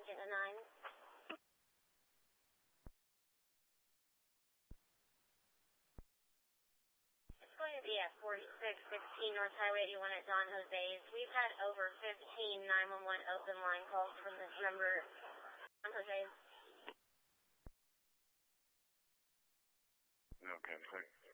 2nd and 9. It's going to be at 4616 North Highway 81 at Don Jose's. We've had over 15 911 open line calls from this number. Don Jose's. Okay, thanks.